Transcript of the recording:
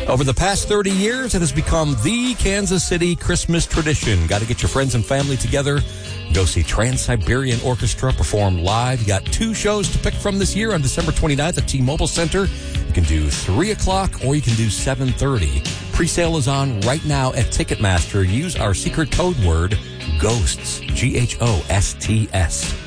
Over the past 30 years, it has become the Kansas City Christmas tradition. Got to get your friends and family together. Go see Trans-Siberian Orchestra perform live. You got 2 shows to pick from this year on December 29th at T-Mobile Center. You can do 3 o'clock or you can do 7:30. Pre-sale is on right now at Ticketmaster. Use our secret code word, GHOSTS, GHOSTS.